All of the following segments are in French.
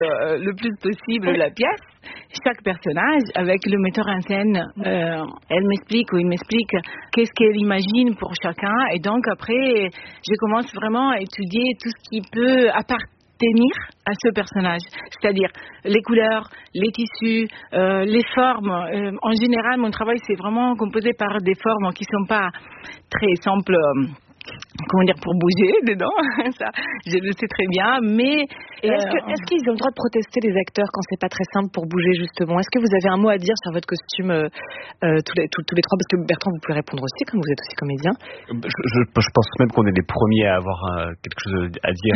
le plus possible la pièce. Chaque personnage, avec le metteur en scène, elle m'explique ou il m'explique qu'est-ce qu'elle imagine pour chacun. Et donc après, je commence vraiment à étudier tout ce qui peut appartenir à ce personnage. C'est-à-dire les couleurs, les tissus, les formes. En général, mon travail, c'est vraiment composé par des formes qui ne sont pas très simples. Pour bouger dedans, ça, je le sais très bien, mais... Est-ce qu'ils ont le droit de protester, les acteurs, quand c'est pas très simple pour bouger, justement? Est-ce que vous avez un mot à dire sur votre costume, tous les trois? Parce que Bertrand, vous pouvez répondre aussi, comme vous êtes aussi comédien. Je pense même qu'on est les premiers à avoir quelque chose à dire.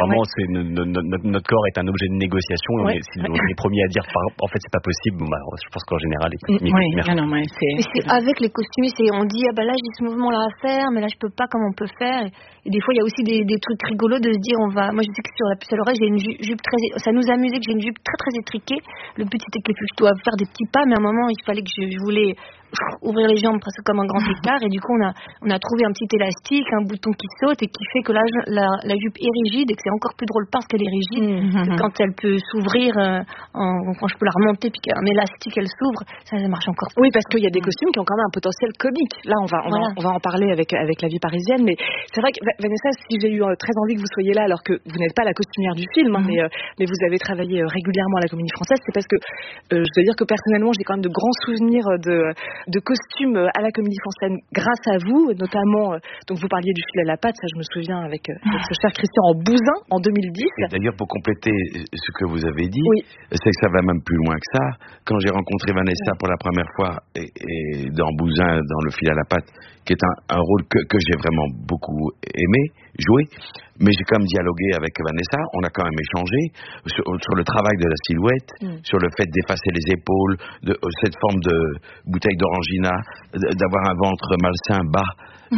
Notre corps est un objet de négociation, on est les premiers à dire, en fait, c'est pas possible. Je pense qu'en général, les costumiers... Mais c'est avec les costumistes, on dit, là, j'ai ce mouvement-là à faire, mais là, je peux pas, comment on peut faire? Et des fois, il y a aussi des trucs rigolos de se dire, moi, je sais que sur la puce à l'oreille, j'ai une jupe ça nous amusait que j'ai une jupe très, très étriquée. Le but, c'était que je dois faire des petits pas, mais à un moment, il fallait que je voulais ouvrir les jambes presque comme un grand écart, et du coup, on a trouvé un petit élastique, un bouton qui saute, et qui fait que la jupe est rigide, et que c'est encore plus drôle parce qu'elle est rigide, que quand elle peut s'ouvrir, quand je peux la remonter, puis qu'un élastique, elle s'ouvre, ça marche encore plus. Oui, parce qu'il y a des costumes qui ont quand même un potentiel comique. Là, on va en parler avec La Vie parisienne, mais c'est vrai que Vanessa, si j'ai eu très envie que vous soyez là, alors que vous n'êtes pas la costumière du film, mais vous avez travaillé régulièrement à la Comédie Française, c'est parce que je dois dire que personnellement, j'ai quand même de grands souvenirs de costumes à la Comédie Française grâce à vous, notamment, donc vous parliez du fil à la patte, ça je me souviens avec ce cher Christian en Bousin en 2010. Et d'ailleurs, pour compléter ce que vous avez dit, c'est que ça va même plus loin que ça. Quand j'ai rencontré Vanessa pour la première fois et dans Bousin, dans le fil à la patte, qui est un rôle que j'ai vraiment beaucoup aimé jouer, mais j'ai quand même dialogué avec Vanessa, on a quand même échangé sur le travail de la silhouette, sur le fait d'effacer les épaules, cette forme de bouteille d'orangina, d'avoir un ventre malsain bas.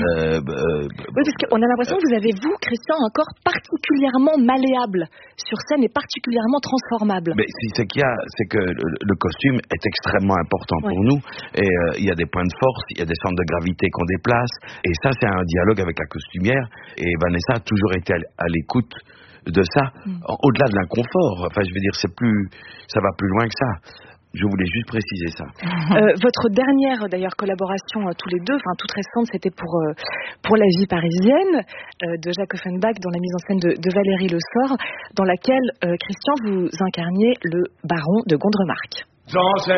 Oui, parce qu'on a l'impression que vous avez, vous, Christian, un corps particulièrement malléable sur scène et particulièrement transformable. Mais c'est que le costume est extrêmement important pour nous, et il y a des points de force, il y a des centres de gravité qu'on déplace, et ça c'est un dialogue avec la costumière, et Vanessa a toujours été à l'écoute de ça, au-delà de l'inconfort. Enfin, je veux dire, ça va plus loin que ça. Je voulais juste préciser ça. Votre dernière, d'ailleurs, collaboration tous les deux, toute récente, c'était pour La Vie parisienne de Jacques Offenbach, dans la mise en scène de Valérie Le Sort, dans laquelle, Christian, vous incarniez le baron de Gondremarck. Dans